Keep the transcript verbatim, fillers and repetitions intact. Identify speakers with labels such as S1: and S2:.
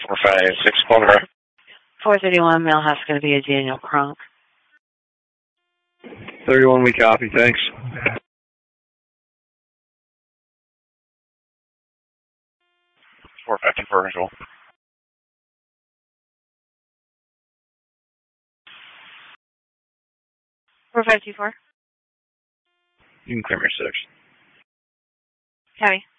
S1: four five six, Boulevard.
S2: four thirty-one, Millhouse, going to be a Daniel Kronk.
S3: thirty-one, we copy, thanks.
S1: four five two four, visual.
S2: four five two four.
S1: You can clear your six.
S2: Copy.